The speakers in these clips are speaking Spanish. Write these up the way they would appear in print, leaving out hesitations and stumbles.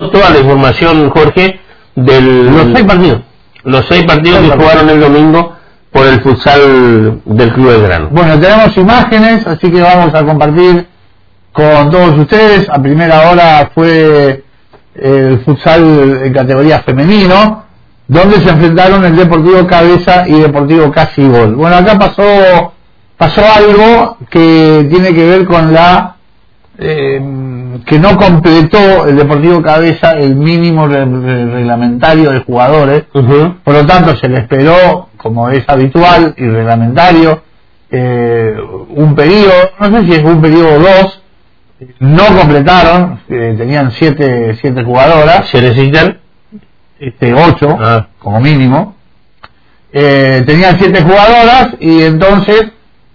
toda la información, Jorge, de los 6 partidos. Los 6 partidos que jugaron el domingo por el futsal del Club Belgrano. Bueno, tenemos imágenes, así que vamos a compartir con todos ustedes. A primera hora fue el futsal en categoría femenino, donde se enfrentaron el Deportivo Cabeza y Deportivo Casi Gol. Bueno, acá pasó algo que tiene que ver con la que no completó el Deportivo Cabeza el mínimo reglamentario de jugadores. Por lo tanto se le esperó, como es habitual y reglamentario, un periodo, no sé si es un periodo o 2, no completaron, tenían 7 jugadoras. ¿Se necesitan? 8 como mínimo. Tenían 7 jugadoras y entonces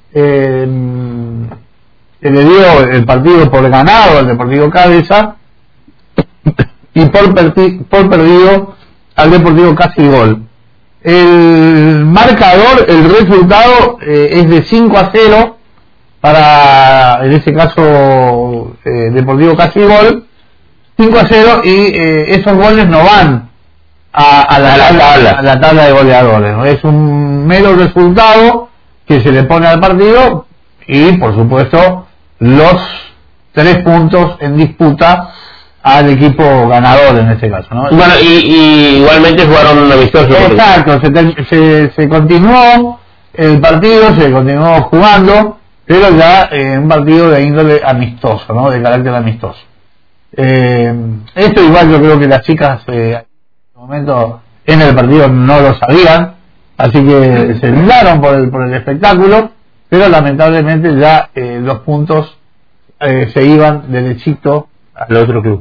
se le dio el partido por ganado al Deportivo Cabeza y por perdido al Deportivo Casi Gol. El marcador, el resultado es de 5-0 para, en este caso, Deportivo Casi Gol, 5-0, y esos goles no van a la tabla de goleadores, ¿no? Es un mero resultado que se le pone al partido y, por supuesto, los 3 puntos en disputa al equipo ganador en este caso, ¿no? Bueno, y igualmente jugaron un amistoso. Exacto, se continuó el partido, se continuó jugando, pero ya un partido de índole amistoso, ¿no? De carácter amistoso. Esto igual yo creo que las chicas en este momento en el partido no lo sabían, así que se brindaron por el espectáculo, pero lamentablemente ya los puntos se iban derechito al otro club.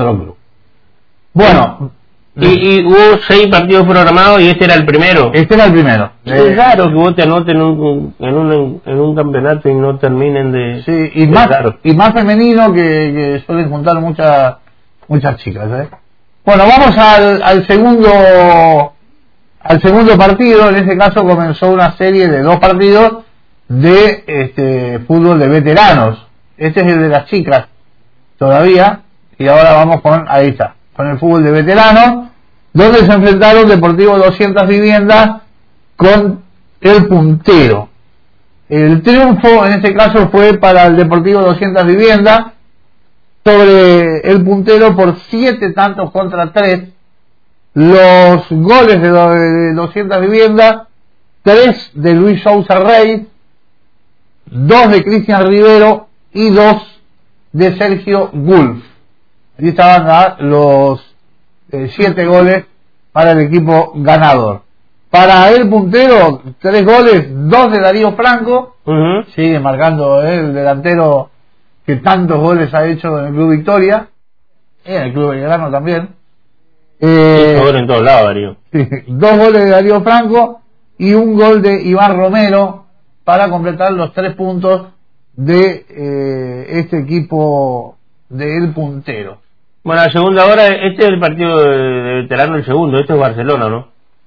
Bueno, y hubo 6 partidos programados y este era el primero. Es raro que vos te anoten en un campeonato y no terminen de... Sí, y más femenino que suelen juntar muchas chicas, Bueno, vamos al segundo partido. En este caso comenzó una serie de 2 partidos de fútbol de veteranos. Este es el de las chicas todavía, y ahora vamos con el fútbol de veteranos, donde se enfrentaron Deportivo 200 Viviendas con el Puntero. El triunfo en este caso fue para el Deportivo 200 Viviendas sobre el Puntero por 7-3. Los goles de 200 Viviendas, 3 de Luis Sousa Rey, 2 de Cristian Rivero y 2 de Sergio Gulf. Allí estaban los 7 goles para el equipo ganador. Para el Puntero, 3 goles, 2 de Darío Franco. Sigue marcando el delantero que tantos goles ha hecho en el Club Victoria, en el Club Belgrano también. En todos lados, Darío. 2 goles de Darío Franco y 1 gol de Iván Romero para completar los 3 puntos de este equipo del Puntero. Bueno, a la segunda hora, este es el partido de veterano, el segundo, este es Barcelona, ¿no?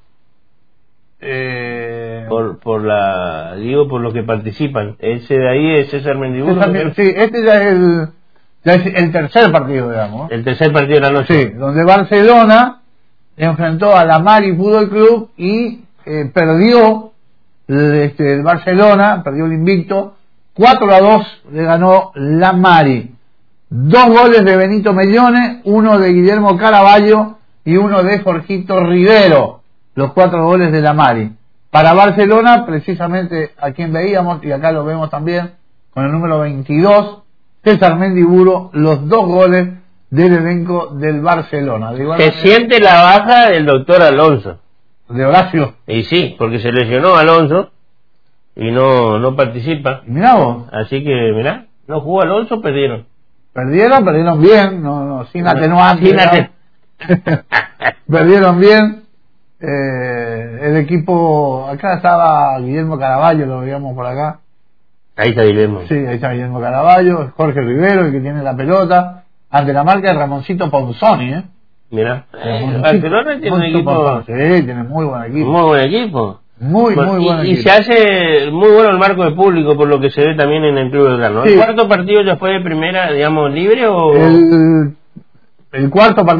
Por los que participan. Ese de ahí es César Mendiburo. Sí, este ya es el tercer partido, digamos. El tercer partido de la noche. Sí, donde Barcelona enfrentó a la Mari Fútbol Club y perdió el Barcelona, perdió el invicto, 4-2 le ganó la Mari. 2 goles de Benito Mellone, 1 de Guillermo Caraballo y 1 de Jorgito Rivero, los 4 goles de la Mari. Para Barcelona, precisamente a quien veíamos, y acá lo vemos también, con el número 22, César Mendiburo, los 2 goles del elenco del Barcelona. Se siente la baja del doctor Alonso. De Horacio. Y sí, porque se lesionó Alonso y no participa. Mirá vos. Así que, mirá, no jugó Alonso, perdieron bien, sin atenuantes. Perdieron bien. El equipo, acá estaba Guillermo Caraballo, lo veíamos por acá. Ahí está Guillermo. Sí, ahí está Guillermo Caraballo, Jorge Rivero, el que tiene la pelota, ante la marca de Ramoncito Ponzoni, Mirá, Barcelona tiene un equipo. Sí, tiene muy buen equipo. Muy buen equipo. Muy buen equipo. Y se hace muy bueno el marco de público, por lo que se ve también en el Club Belgrano. Sí. ¿El cuarto partido ya fue de primera, digamos, libre o...? El cuarto partido